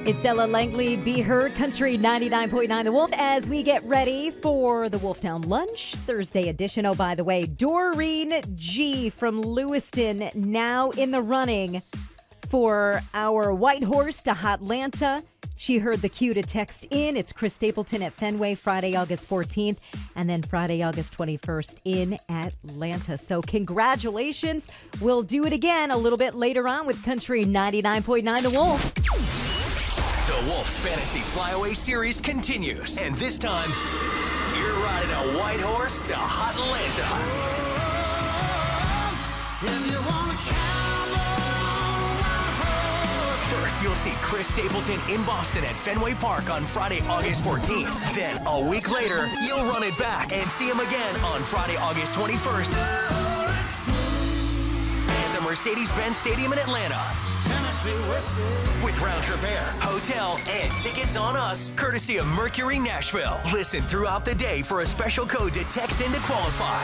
It's Ella Langley, Be Heard, Country 99.9 The Wolf, as we get ready for the Wolftown Lunch Thursday edition. Oh, by the way, Doreen G. from Lewiston now in the running for our White Horse to Hotlanta. She heard the cue to text in. It's Chris Stapleton at Fenway, Friday, August 14th, and then Friday, August 21st in Atlanta. So congratulations. We'll do it again a little bit later on with Country 99.9 The Wolf. The Wolf Fantasy Flyaway Series continues. And this time, you're riding a White Horse to Hotlanta. First, you'll see Chris Stapleton in Boston at Fenway Park on Friday, August 14th. Then, a week later, you'll run it back and see him again on Friday, August 21st at the Mercedes-Benz Stadium in Atlanta. With round-trip air, hotel, and tickets on us, courtesy of Mercury Nashville. Listen throughout the day for a special code to text in to qualify.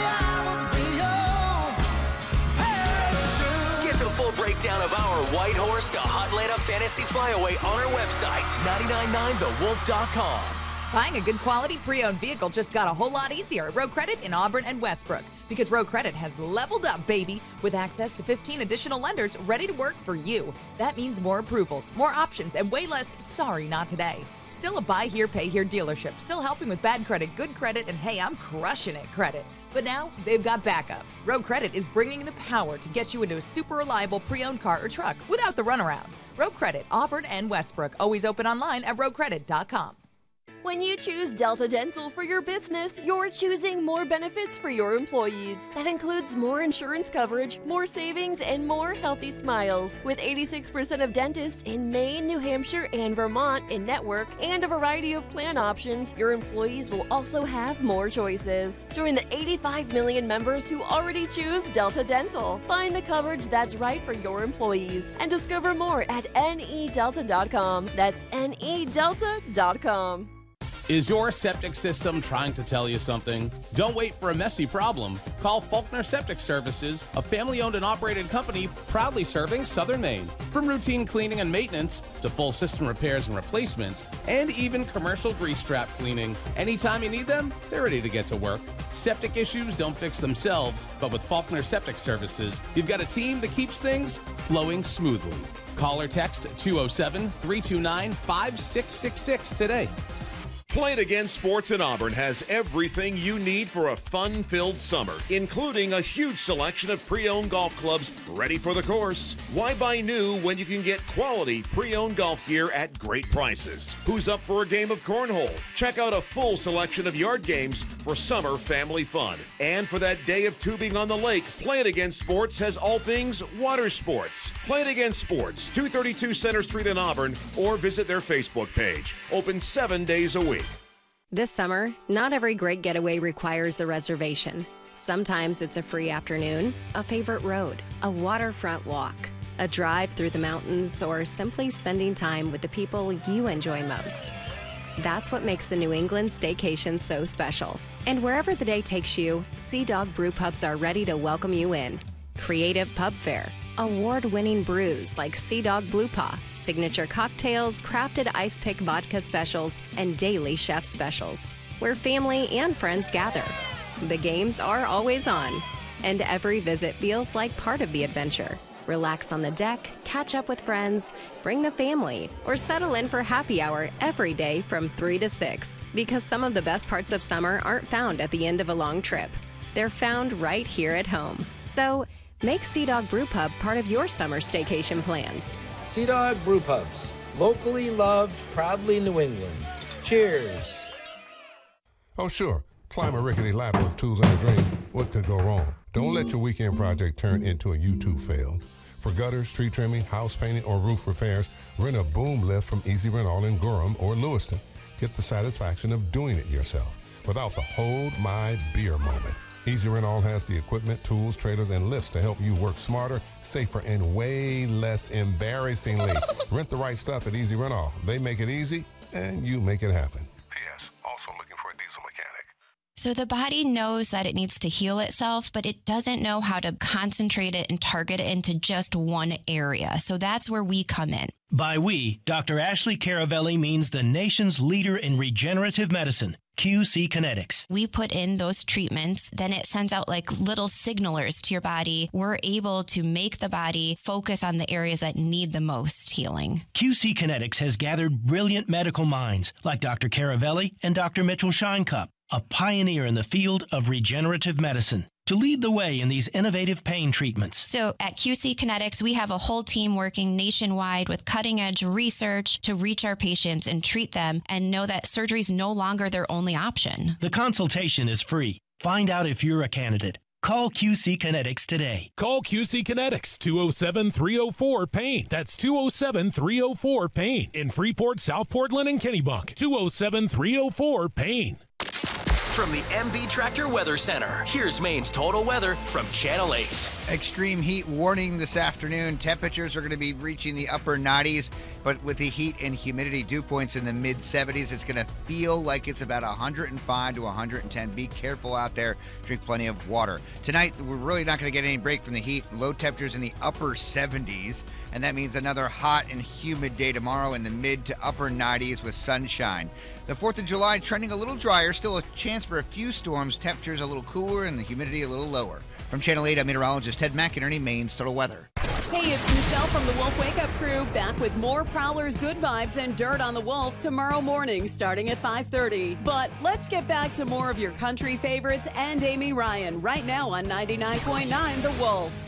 Get the full breakdown of our White Horse to Hotlanta Fantasy Flyaway on our website, 999thewolf.com. Buying a good quality pre-owned vehicle just got a whole lot easier at Road Credit in Auburn and Westbrook. Because Road Credit has leveled up, baby, with access to 15 additional lenders ready to work for you. That means more approvals, more options, and way less sorry not today. Still a buy here, pay here dealership. Still helping with bad credit, good credit, and hey, I'm crushing it credit. But now they've got backup. Road Credit is bringing the power to get you into a super reliable pre-owned car or truck without the runaround. Road Credit, Auburn and Westbrook. Always open online at roadcredit.com. When you choose Delta Dental for your business, you're choosing more benefits for your employees. That includes more insurance coverage, more savings, and more healthy smiles. With 86% of dentists in Maine, New Hampshire, and Vermont in network, and a variety of plan options, your employees will also have more choices. Join the 85 million members who already choose Delta Dental. Find the coverage that's right for your employees and discover more at nedelta.com. That's nedelta.com. Is your septic system trying to tell you something? Don't wait for a messy problem. Call Faulkner Septic Services, a family-owned and operated company proudly serving Southern Maine. From routine cleaning and maintenance to full system repairs and replacements, and even commercial grease trap cleaning. Anytime you need them, they're ready to get to work. Septic issues don't fix themselves, but with Faulkner Septic Services, you've got a team that keeps things flowing smoothly. Call or text 207-329-5666 today. Play It Again Sports in Auburn has everything you need for a fun-filled summer, including a huge selection of pre-owned golf clubs ready for the course. Why buy new when you can get quality pre-owned golf gear at great prices? Who's up for a game of cornhole? Check out a full selection of yard games for summer family fun. And for that day of tubing on the lake, Play It Again Sports has all things water sports. Play It Again Sports, 232 Center Street in Auburn, or visit their Facebook page. Open 7 days a week. This summer, not every great getaway requires a reservation. Sometimes it's a free afternoon, a favorite road, a waterfront walk, a drive through the mountains, or simply spending time with the people you enjoy most. That's what makes the New England staycation so special. And wherever the day takes you, Sea Dog Brew Pubs are ready to welcome you in. Creative pub fare, award-winning brews like Sea Dog Blue Paw, signature cocktails, crafted ice pick vodka specials, and daily chef specials, where family and friends gather. The games are always on, and every visit feels like part of the adventure. Relax on the deck, catch up with friends, bring the family, or settle in for happy hour every day from 3 to 6, because some of the best parts of summer aren't found at the end of a long trip. They're found right here at home. So, make Sea Dog Brew Pub part of your summer staycation plans. Sea Dog Brew Pubs, locally loved, proudly New England. Cheers. Oh, sure. Climb a rickety ladder with tools and a dream. What could go wrong? Don't let your weekend project turn into a YouTube fail. For gutters, tree trimming, house painting, or roof repairs, rent a boom lift from Easy Rent All in Gorham or Lewiston. Get the satisfaction of doing it yourself without the hold my beer moment. Easy Rent All has the equipment, tools, trailers, and lifts to help you work smarter, safer, and way less embarrassingly. Rent the right stuff at Easy Rent All. They make it easy, and you make it happen. P.S. Also looking for a diesel mechanic. So the body knows that it needs to heal itself, but it doesn't know how to concentrate it and target it into just one area. So that's where we come in. By we, Dr. Ashley Caravelli means the nation's leader in regenerative medicine, QC Kinetics. We put in those treatments, then it sends out like little signalers to your body. We're able to make the body focus on the areas that need the most healing. QC Kinetics has gathered brilliant medical minds like Dr. Caravelli and Dr. Mitchell Scheinkup, a pioneer in the field of regenerative medicine, to lead the way in these innovative pain treatments. So at QC Kinetics, we have a whole team working nationwide with cutting-edge research to reach our patients and treat them and know that surgery is no longer their only option. The consultation is free. Find out if you're a candidate. Call QC Kinetics today. Call QC Kinetics, 207-304-PAIN. That's 207-304-PAIN. In Freeport, South Portland, and Kennebunk. 207-304-PAIN. From the MB Tractor Weather Center, here's Maine's total weather from Channel 8. Extreme heat warning this afternoon. Temperatures are going to be reaching the upper 90s, but with the heat and humidity dew points in the mid 70s, it's going to feel like it's about 105 to 110. Be careful out there. Drink plenty of water. Tonight, we're really not going to get any break from the heat. Low temperatures in the upper 70s, and that means another hot and humid day tomorrow in the mid to upper 90s with sunshine. The 4th of July trending a little drier, still a chance for a few storms, temperatures a little cooler, and the humidity a little lower. From Channel 8, I'm meteorologist Ted McInerney, Maine's Total Weather. Hey, it's Michelle from the Wolf Wake Up Crew, back with more Prowlers, Good Vibes, and Dirt on the Wolf tomorrow morning, starting at 5:30. But let's get back to more of your country favorites and Amy Ryan right now on 99.9 The Wolf.